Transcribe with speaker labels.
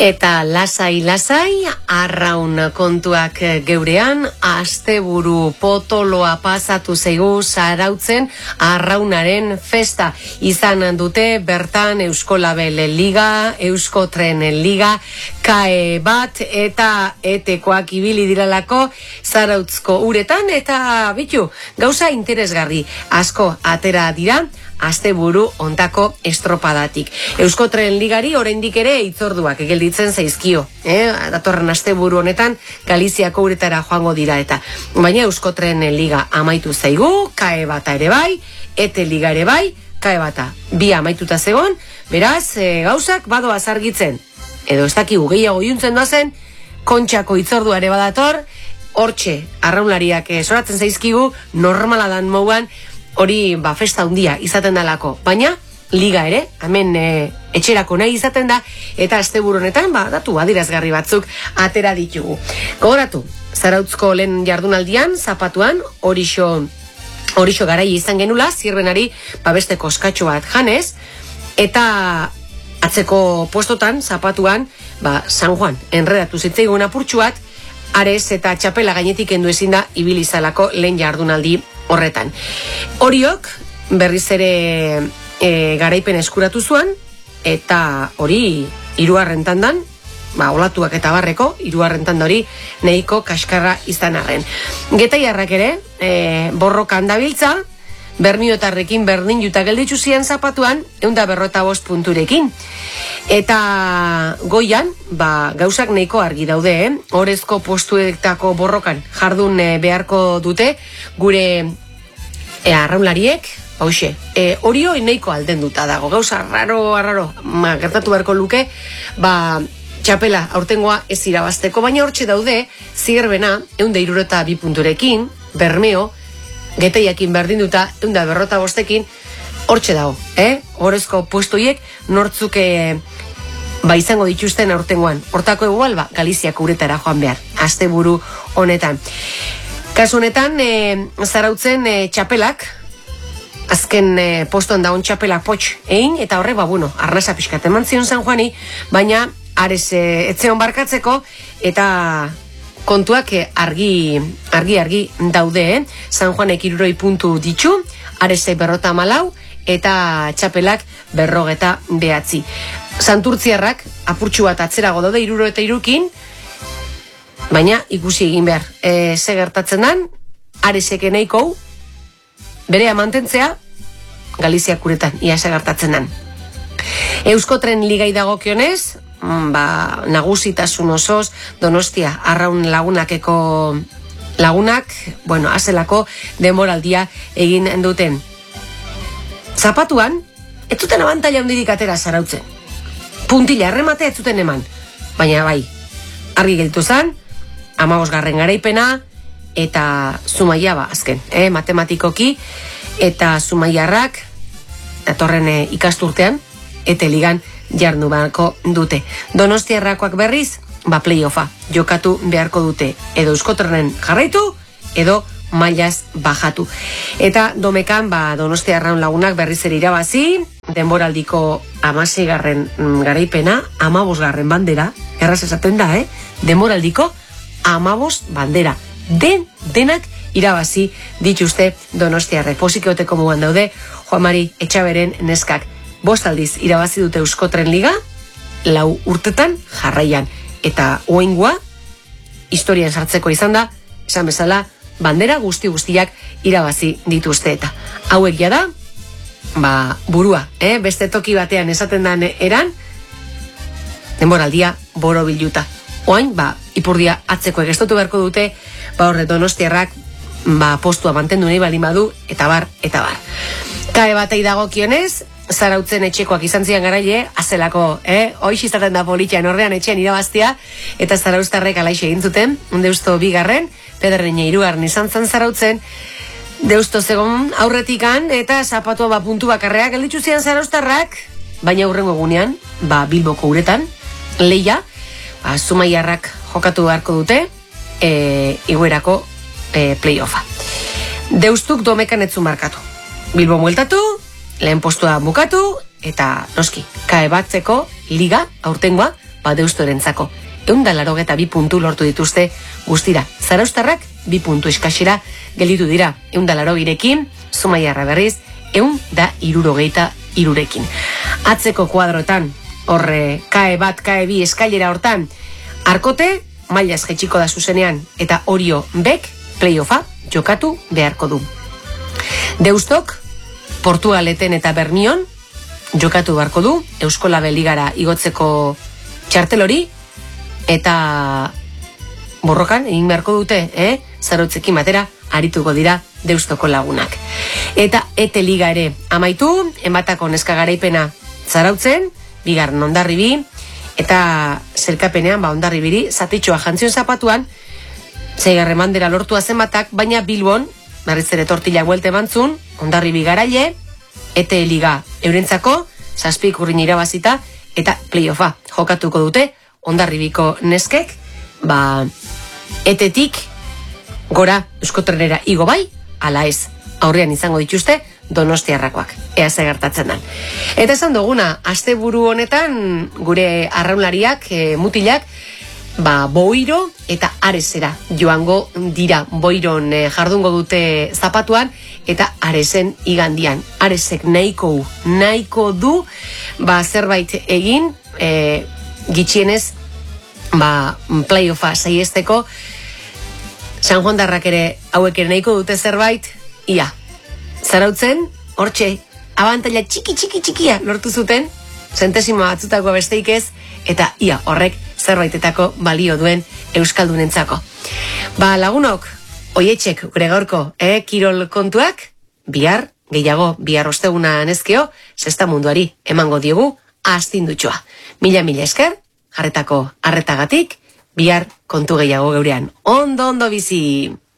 Speaker 1: Eta lasai, arraun kontuak geurean, asteburu potoloa pasatu zaigu Zarautzen arraunaren festa. Izan dute bertan Euskolabel Liga, Euskotren Liga, KAE bat eta etekoak ibili diralako Zarautzko uretan, eta bitu, gauza interesgarri asko atera dira asteburu ontako estropadatik. Euskotren Ligari oraindik ere hitzorduak gelditzen zaizkio. Datorren asteburu honetan Galiziako uretara joango dira eta. Baina Euskotren Liga amaitu zaigu, KAE bata ere bai, ETE Liga ere bai, KAE bata bi amaituta zegon, beraz gauzak badoaz argitzen. Edo ez dakigu gehiago juntzen doazen, Kontxako hitzordua ere badator, hortxe arraunlariak soratzen zaizkigu, normala dan mouan, hori festa handia izaten dalako, baina liga ere, hemen etxerako nahi izaten da, eta asteburu honetan datu adierazgarri batzuk atera ditugu. Gogoratu, Zarautzko lehen jardunaldian, zapatuan, horixo garai izan genula, zirbenari beste koskatxo bat janez, eta atzeko puestotan, zapatuan, San Juan, enredatu zitzaigun apurtxu bat, Ares eta txapela gainetik kendu ezin da ibilizalako lehen jardunaldi horretan. Horiok berriz ere garaipen eskuratu zuen, eta hori hirugarren tandan, olatuak eta barreko, hirugarren tanda hori nahiko kaskarra izan arren. Getaiarrak ere borrokan dabiltza, Bermiotarrekin berdin juta gelditzu ziren zapatuan 155 punturekin. Eta goian, gauzak nahiko argi daude, orezko postuetako borrokan jardun beharko dute gure arraunlariek, Orio nahiko aldenduta dago, gauza arraro, gertatu beharko luke, txapela aurtengoa ez irabazteko, baina hortxe daude, Zierbena 162 punturekin, Bermeo, Getaiakin berdinduta 155ekin, hortxe dago, orezko puestoiek nortzuk izango dituzten aurtengoan. Hortako egual, Galiziako uretara joan behar, asteburu honetan. Kasu honetan, Zarautzen txapelak, azken postoan dagoen txapelak potx egin, eta horrek, arnasa pixkat eman zion San Juani, baina Ares etzeon barkatzeko, eta kontuak argi daude, San Juanek 60 puntu ditu, Aresek 54, eta txapelak 59. Santurtziarrak apurtxu bat atzerago daude 63kin, baina ikusi egin behar. Ze gertatzen dan, Aresek nahiko berea mantentzea Galiziak uretan, ia ze gertatzen dan. Euskotren Ligai dagokionez, nagusitasun osoz Donostia arraun lagunakeko lagunak, azelako denboraldia egin duten. Zapatuan, ez zuten abantaila handirik atera Zarautzen. Puntila, erremate ez zuten eman. Baina argi gelditu zen, 15. garaipena, eta Zumaia azken, matematikoki, eta Zumaiarrak, datorren ikasturtean, eta ligan jarnu beharko dute. Donostiarrakoak berriz, playoffa jokatu beharko dute. Edo Euskotrenen jarraitu, edo mailaz bajatu. Eta domekan, Donostiarraun lagunak berriz ere irabazi, denboraldiko 16. garaipena, 15. bandera, erraz esaten da, denboraldiko 15 bandera. Denak irabazi dituzte Donostiarrek. Posikeoteko mugan daude, Juan Mari Etxaberen neskak. 5 aldiz irabazi dute Euskotren Liga, 4 urtetan jarraian. Eta oengoa, historian sartzeko izan da, esan bezala, bandera guztiak irabazi dituzte eta. Hauek da, burua, beste toki batean esaten den eran, denboraldia borobilduta. Oain, ipurdia atzeko egestotu beharko dute, horre Donostiarrak, postua mantendu nahi bali madu, eta bar. KAE batei dagokionez, Zarautzen etxekoak izan zian garaile, azelako, hoiz izaten da politxan horrean etxean irabaztia, eta Zarauztarrek alaixe egin zuten, Deusto 2, Pedreña 3 izan zen Zarautzen, Deusto zegon aurretikan, eta zapatua puntu bakarreak gelditzu zian Zarauztarrak, baina hurrengo egunean, Bilboko uretan, leia, Zumaiarrak jokatu beharko dute, iguerako playoffa. Deustuk domekan etzun markatu. Bilbo mueltatu, lehen postua bukatu, eta noski, KAE batzeko liga, aurtengoa, Deustorentzako. 182 puntu lortu dituzte guztira. Zarauztarrak 2 puntu eskasera gelditu dira. 182rekin, Zumaiarra berriz, 163rekin. Atzeko kuadrotan, horre, kae bat, kae bi eskailera hortan, Arkote, mailaz jetxiko da zuzenean, eta Orio Bek, playoffa, jokatu beharko du. Deustok, Portugaleten eta Bermion, jokatu beharko du, Euskola Beligara igotzeko txartel hori, eta borrokan egin beharko dute, Zarautzekin batera arituko dira Deustoko lagunak. Eta Ete Liga ere amaitu, enbatako neska garaipena Zarautzen, bigarren Hondarribi, eta zerkapenean Hondarribiri zatitxoa jantzion zapatuan, 6. mandera lortua zenbatak, baina Bilbon, berriz ere tortila buelte emantzun, Hondarribi garaile, Ete Liga eurentzako, 7 ikurrin irabazita, eta playoffa jokatuko dute, Hondarribiko neskek, Etetik gora Euskotrenera igo bai, ala ez, aurrean izango dituzte Donostiarrakoak, ea ze gertatzen den. Eta esan duguna, asteburu honetan gure arraunlariak, mutilak, Boiro eta Aresera joango dira. Boiron jardungo dute zapatuan eta Aresen igandian. Aresek nahiko du zerbait egin, gitxienez playoffa saiesteko. San Juandarrak ere hauek ere nahiko dute zerbait, ia. Zarautzen, hortxe, abantaila txikia lortu zuten, zentesimo batzutako besteik ez, eta ia horrek zerbaitetako balio duen euskaldunentzako. Lagunok, oietxek gure gaurko, kirol kontuak, bihar osteguna nezkeo, zesta munduari emango diogu astindutxoa. Mila esker, jarretako arretagatik, bihar kontu gehiago geurean. Ondo bizi!